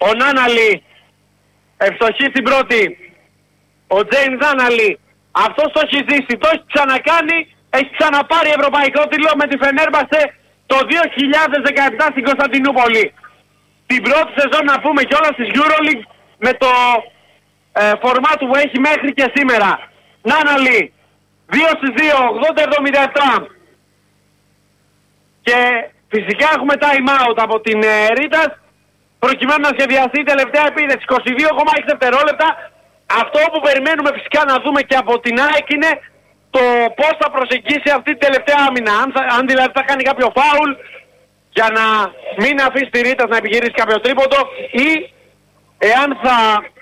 Ο Νάναλι ευστοχεί στην πρώτη. Ο James Νάναλι, αυτός το έχει ζήσει, το έχει ξανακάνει, έχει ξαναπάρει ευρωπαϊκό τίτλο με τη Φενέρμπαχτσε το 2017 στην Κωνσταντινούπολη. Την πρώτη σεζόν να πούμε κιόλας της EuroLeague με το φορμάτ που έχει μέχρι και σήμερα. Νάναλι 2-2, 80-77. Και φυσικά έχουμε time out από την Ρίτας προκειμένου να σχεδιαστεί η τελευταία επίθεση. 22,6 δευτερόλεπτα. Αυτό που περιμένουμε φυσικά να δούμε και από την ΑΕΚ είναι το πώς θα προσεγγίσει αυτή την τελευταία άμυνα. Αν δηλαδή θα κάνει κάποιο φάουλ για να μην αφήσει τη Ρίτας να επιχειρήσει κάποιο τρίποντο ή εάν θα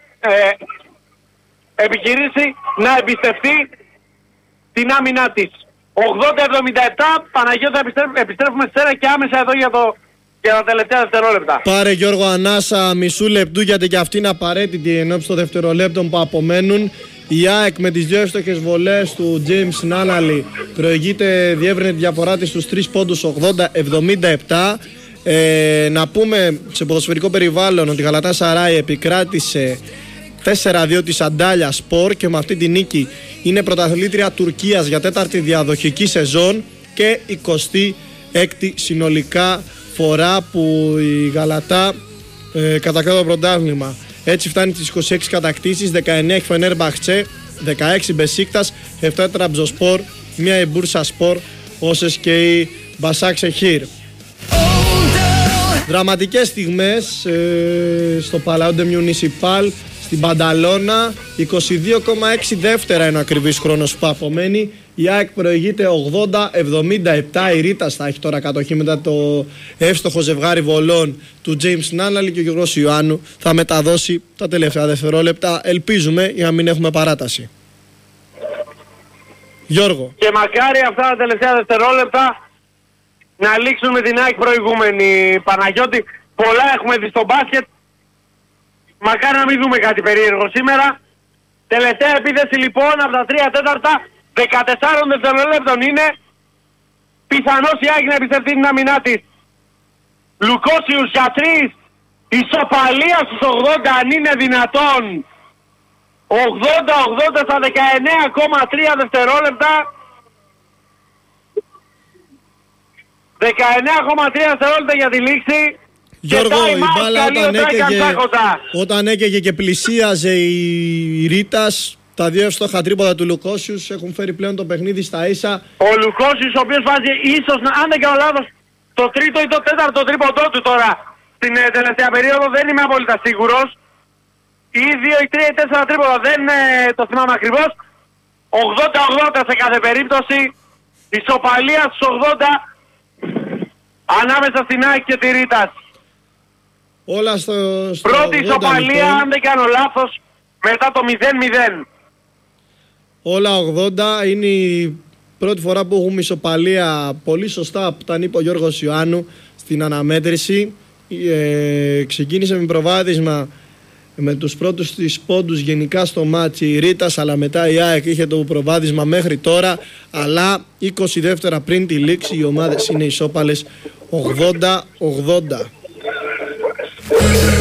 επιχειρήσει να εμπιστευτεί την άμυνά της. 80-77, Παναγιώτα, επιστρέφουμε στη σένα και άμεσα εδώ για τα τελευταία δευτερόλεπτα. Πάρε Γιώργο ανάσα μισού λεπτού, γιατί και αυτή είναι απαραίτητη ενώπιση των δευτερολέπτων που απομένουν. Η ΑΕΚ με τις δύο εύστοχες βολές του James Νάναλι προηγείται, διεύρυνε τη διαφορά της στους 3 πόντους, 80-77. Να πούμε σε ποδοσφαιρικό περιβάλλον ότι η Γαλατάσαράι επικράτησε 4-2 της Αντάλια Σπορ και με αυτή τη νίκη είναι πρωταθλήτρια Τουρκίας για 4η διαδοχική σεζόν και 26η συνολικά φορά που η Γαλατά κατακτά το πρωτάθλημα. Έτσι φτάνει στις 26 κατακτήσεις, 19 έχει Φενέρμπαχτσε, 16 Μπεσίκτας, 7 Τραμπζοσπορ, 1 η Μπούρσα Σπορ, όσες και η Μπασάκ-Σεχίρ. Δραματικές στιγμές στο Παλαόντε Μιουνισιπάλ στην Πανταλώνα. 22,6 δεύτερα είναι ο ακριβής χρόνος που απομένει. Η ΑΕΚ προηγείται 80-77. Η Ρίτας θα έχει τώρα κατοχή μετά το εύστοχο ζευγάρι βολών του James Νάναλι και ο Γιώργος Ιωάννου θα μεταδώσει τα τελευταία δευτερόλεπτα. Ελπίζουμε για να μην έχουμε παράταση. Γιώργο. Και μακάρι αυτά τα τελευταία δευτερόλεπτα να λήξουν με την ΑΕΚ προηγούμενη, Παναγιώτη. Πολλά έχουμε δει στο μπάσκετ. Μακάρι να μην δούμε κάτι περίεργο σήμερα. Τελευταία επίθεση λοιπόν από τα 3 τέταρτα, 14 δευτερολέπτων είναι. Πιθανώς η ΑΕΚ να εμπιστευτεί την άμυνά της. Λουκόσιους για 3. Ισοπαλία στους 80 αν είναι δυνατόν. 80-80 στα 19,3 δευτερόλεπτα. 19,3 δευτερόλεπτα για τη λήξη. Γιώργο, η μπάλα όταν έκαιγε και πλησίαζε η Ρίτας, τα δύο εύστοχα τρίποτα του Λουκόσιους έχουν φέρει πλέον το παιχνίδι στα ίσα. Ο Λουκόσιους, ο οποίος βάζει ίσως, αν δεν κάνω λάθος, το τρίτο ή το τέταρτο τρίποντό του τώρα στην τελευταία περίοδο, δεν είμαι απόλυτα σίγουρος. Ή 2 ή 3 ή 4 τρίποτα, δεν το θυμάμαι ακριβώς. 80-80 σε κάθε περίπτωση, ισοπαλία στους 80 ανάμεσα στην ΑΕΚ και τη Ρίτας. Όλα στο πρώτη 80, ισοπαλία, λοιπόν. αν δεν κάνω λάθος, μετά το 0-0. Όλα 80, είναι η πρώτη φορά που έχουμε ισοπαλία, πολύ σωστά που τα είπε ο Γιώργος Ιωάννου στην αναμέτρηση. Ξεκίνησε με προβάδισμα με τους πρώτους της πόντους γενικά στο μάτσι η Ρίτας, αλλά μετά η ΑΕΚ είχε το προβάδισμα μέχρι τώρα, αλλά 20 δεύτερα πριν τη λήξη οι ομάδες είναι ισόπαλες 80-80.